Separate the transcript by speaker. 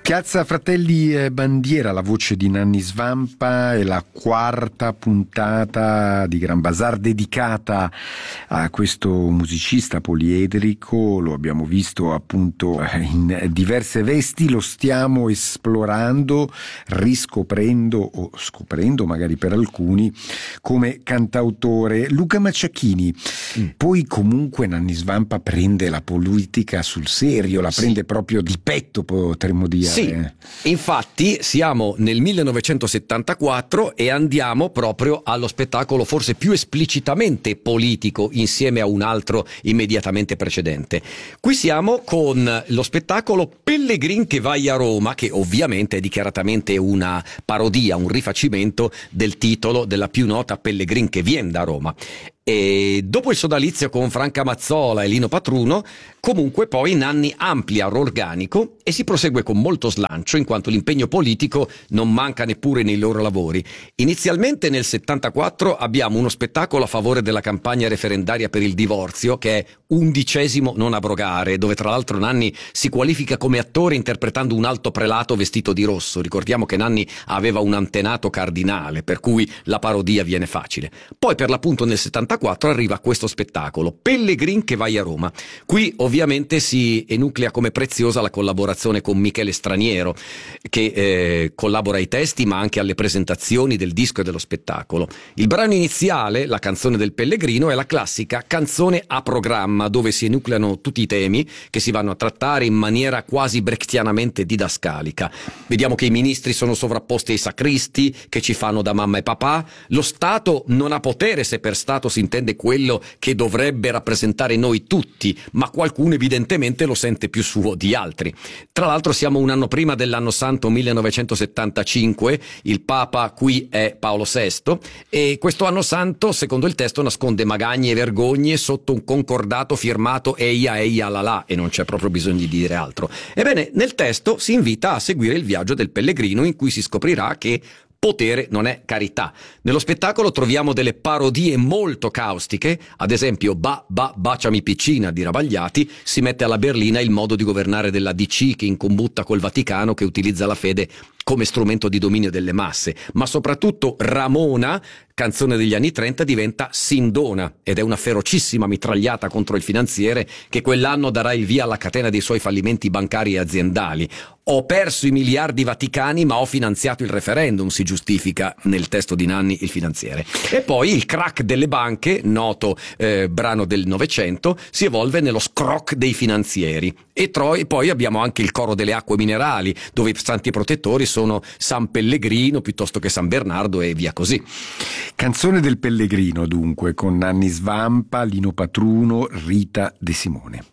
Speaker 1: Piazza Fratelli Bandiera, la voce di Nanni Svampa, è la quarta puntata di Gran Bazar dedicata a questo musicista poliedrico. Lo abbiamo visto appunto in diverse vesti, lo stiamo esplorando, riscoprendo o scoprendo magari per alcuni come cantautore. Luca Macciachini, poi comunque Nanni Svampa prende la politica sul serio, la prende proprio di petto, potremmo dire.
Speaker 2: Sì, infatti siamo nel 1974 e andiamo proprio allo spettacolo forse più esplicitamente politico insieme a un altro immediatamente precedente. Qui siamo con lo spettacolo Pellegrin che vai a Roma, che ovviamente è dichiaratamente una parodia, un rifacimento del titolo della più nota Pellegrin che viene da Roma. E dopo il sodalizio con Franca Mazzola e Lino Patruno, comunque poi Nanni amplia l'organico e si prosegue con molto slancio, in quanto l'impegno politico non manca neppure nei loro lavori. Inizialmente nel 74 abbiamo uno spettacolo a favore della campagna referendaria per il divorzio, che è 11° non abrogare, dove tra l'altro Nanni si qualifica come attore interpretando un alto prelato vestito di rosso. Ricordiamo che Nanni aveva un antenato cardinale, per cui la parodia viene facile. Poi per l'appunto nel 74 arriva questo spettacolo, Pellegrin che vai a Roma. Qui ovviamente si enuclea come preziosa la collaborazione con Michele Straniero, che collabora ai testi ma anche alle presentazioni del disco e dello spettacolo. Il brano iniziale, la canzone del Pellegrino, è la classica canzone a programma, dove si enucleano tutti i temi che si vanno a trattare in maniera quasi brechtianamente didascalica. Vediamo che i ministri sono sovrapposti ai sacristi, che ci fanno da mamma e papà. Lo Stato non ha potere se per Stato si intende quello che dovrebbe rappresentare noi tutti, ma qualcuno evidentemente lo sente più suo di altri. Tra l'altro siamo un anno prima dell'anno santo 1975, il Papa qui è Paolo VI, e questo anno santo, secondo il testo, nasconde magagne e vergogne sotto un concordato firmato eia eia la la, e non c'è proprio bisogno di dire altro. Ebbene, nel testo si invita a seguire il viaggio del Pellegrino, in cui si scoprirà che potere non è carità. Nello spettacolo troviamo delle parodie molto caustiche, ad esempio baciami piccina di Ravagliati si mette alla berlina il modo di governare della DC che incombutta col Vaticano, che utilizza la fede come strumento di dominio delle masse, ma soprattutto Ramona, canzone degli anni 30, diventa Sindona ed è una ferocissima mitragliata contro il finanziere che quell'anno darà il via alla catena dei suoi fallimenti bancari e aziendali. Ho perso i miliardi vaticani ma ho finanziato il referendum, si giustifica nel testo di Nanni il finanziere. E poi il crack delle banche, noto brano del Novecento, si evolve nello scroc dei finanzieri. E poi abbiamo anche il coro delle acque minerali, dove i santi protettori sono San Pellegrino piuttosto che San Bernardo e via così.
Speaker 1: Canzone del Pellegrino dunque, con Nanni Svampa, Lino Patruno, Rita De Simone.